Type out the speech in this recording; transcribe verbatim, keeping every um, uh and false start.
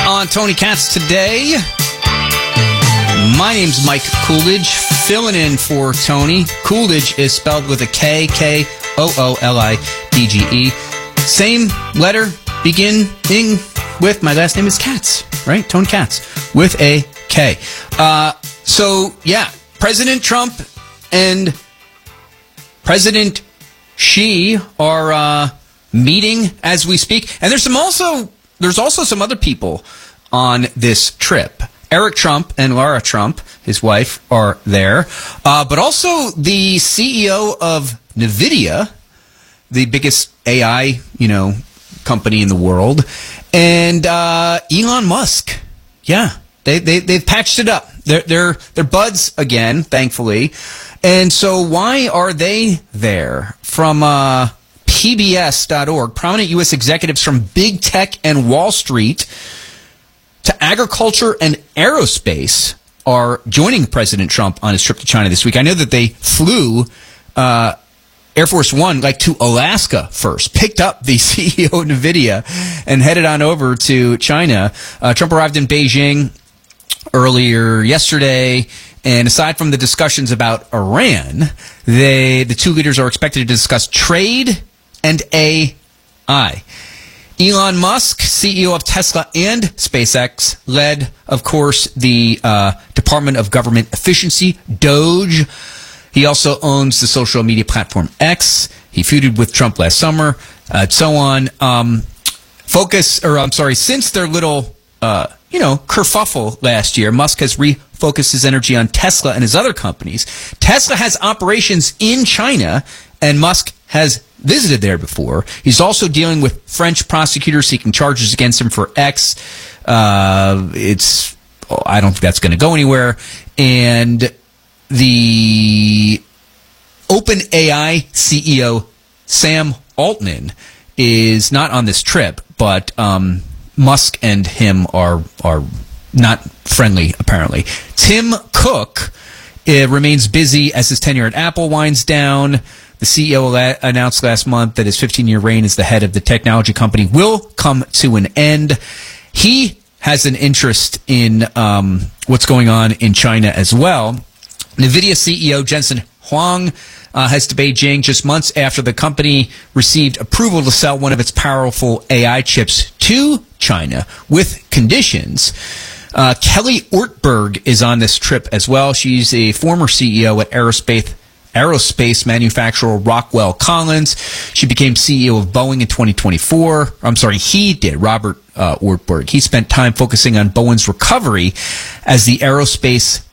On Tony Katz today, my name's Mike Coolidge, filling in for Tony. Coolidge is spelled with a K, K O O L I D G E. Same letter beginning with, my last name is Katz, right? Tony Katz, with a K. Uh, so, yeah, President Trump and President Xi are uh, meeting as we speak. And there's some also, there's also some other people on this trip. Eric Trump and Lara Trump, his wife, are there. Uh, but also the C E O of NVIDIA, the biggest A I, you know, company in the world, and uh, Elon Musk. Yeah, they, they, they've patched it up. They're, they're, they're buds again, thankfully. And so why are they there? From uh, P B S dot org, prominent U S executives from big tech and Wall Street to agriculture and aerospace are joining President Trump on his trip to China this week. I know that they flew uh, Air Force One like to Alaska first, picked up the C E O of NVIDIA, and headed on over to China. Uh, Trump arrived in Beijing earlier yesterday, and aside from the discussions about Iran, they the two leaders are expected to discuss trade and A I. Elon Musk, C E O of Tesla and SpaceX, led, of course, the uh, Department of Government Efficiency, Doge. He also owns the social media platform X. He feuded with Trump last summer, uh, so on. Um, focus, or I'm sorry, since their little, uh, you know, kerfuffle last year, Musk has refocused his energy on Tesla and his other companies. Tesla has operations in China, and Musk has visited there before. He's also dealing with French prosecutors seeking charges against him for X. Uh, it's, oh, I don't think that's going to go anywhere. And the OpenAI C E O, Sam Altman, is not on this trip, but um, Musk and him are are not friendly, apparently. Tim Cook uh, remains busy as his tenure at Apple winds down. The C E O la- announced last month that his fifteen-year reign as the head of the technology company will come to an end. He has an interest in um, what's going on in China as well. NVIDIA C E O Jensen Huang uh, heads to Beijing just months after the company received approval to sell one of its powerful A I chips to China with conditions. Uh, Kelly Ortberg is on this trip as well. She's a former C E O at aerospace aerospace manufacturer Rockwell Collins. She became C E O of Boeing in twenty twenty-four. I'm sorry, he did, Robert uh, Ortberg. He spent time focusing on Boeing's recovery as the aerospace